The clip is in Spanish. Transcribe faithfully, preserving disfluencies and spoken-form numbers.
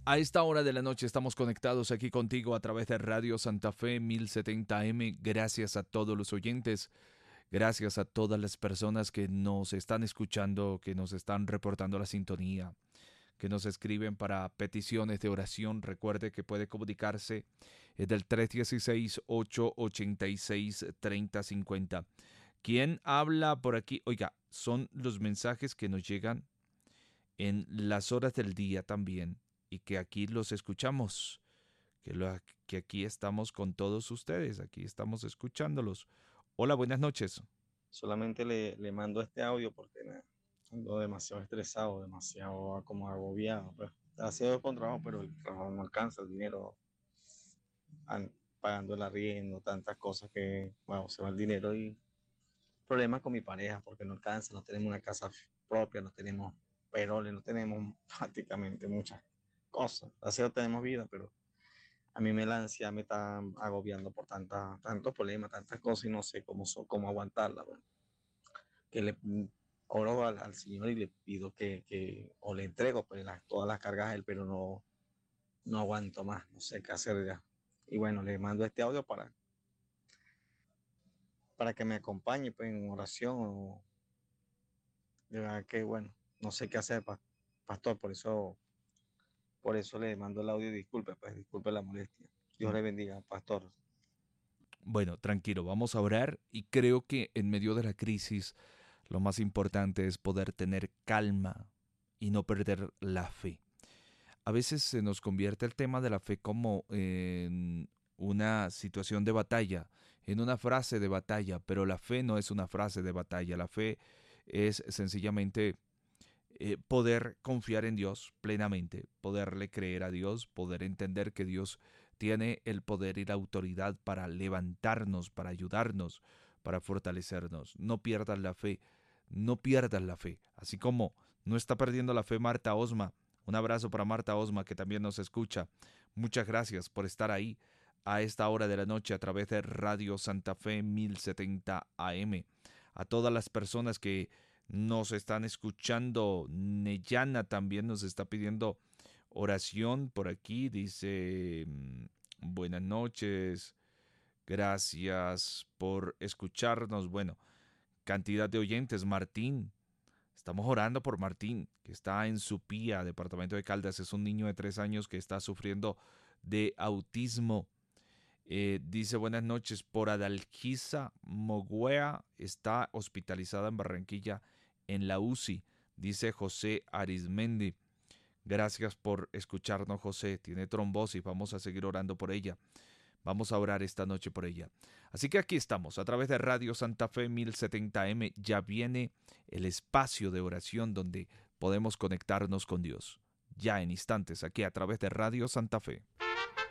A esta hora de la noche estamos conectados aquí contigo a través de Radio Santa Fe mil setenta M. Gracias a todos los oyentes, gracias a todas las personas que nos están escuchando, que nos están reportando la sintonía, que nos escriben para peticiones de oración. Recuerde que puede comunicarse eh, del tres uno seis, ocho ocho seis, tres cero cinco cero. ¿Quién habla por aquí? Oiga, son los mensajes que nos llegan en las horas del día también y que aquí los escuchamos, que, lo, que aquí estamos con todos ustedes, aquí estamos escuchándolos. Hola, buenas noches. Solamente le, le mando este audio porque nada, ando demasiado estresado, demasiado como agobiado. Pues. Está haciendo con trabajo, pero el trabajo no alcanza, el dinero, an- pagando el arriendo, tantas cosas que, bueno, se va el dinero y problemas con mi pareja porque no alcanza, no tenemos una casa propia, no tenemos peroles, no tenemos prácticamente muchas cosas. Así no tenemos vida, pero a mí me la ansiedad me está agobiando por tanta, tantos problemas, tantas cosas y no sé cómo, so- cómo aguantarla. Pues. Que le oro al, al Señor y le pido que, que o le entrego pues, las, todas las cargas a Él, pero no, no aguanto más, no sé qué hacer ya. Y bueno, le mando este audio para, para que me acompañe pues, en oración. O, de verdad que bueno, no sé qué hacer, pa- pastor, por eso, por eso le mando el audio y disculpe, pues disculpe la molestia. Dios le bendiga, pastor. Bueno, tranquilo, vamos a orar y creo que en medio de la crisis lo más importante es poder tener calma y no perder la fe. A veces se nos convierte el tema de la fe como en una situación de batalla, en una frase de batalla, pero la fe no es una frase de batalla, la fe es sencillamente eh, poder confiar en Dios plenamente, poderle creer a Dios, poder entender que Dios tiene el poder y la autoridad para levantarnos, para ayudarnos, para fortalecernos. No pierdas la fe, no pierdas la fe. Así como no está perdiendo la fe Marta Osma. Un abrazo para Marta Osma que también nos escucha. Muchas gracias por estar ahí a esta hora de la noche a través de Radio Santa Fe mil setenta A M. A todas las personas que nos están escuchando. Neyana también nos está pidiendo oración por aquí. Dice, mm, buenas noches, gracias por escucharnos. Bueno, cantidad de oyentes. Martín, estamos orando por Martín, que está en Supía, departamento de Caldas. Es un niño de tres años que está sufriendo de autismo. Eh, dice buenas noches por Adalgisa Moguea, está hospitalizada en Barranquilla en la U C I, dice José Arismendi. Gracias por escucharnos, José. Tiene trombosis, vamos a seguir orando por ella. Vamos a orar esta noche por ella. Así que aquí estamos, a través de Radio Santa Fe mil setenta M, ya viene el espacio de oración donde podemos conectarnos con Dios. Ya en instantes, aquí a través de Radio Santa Fe.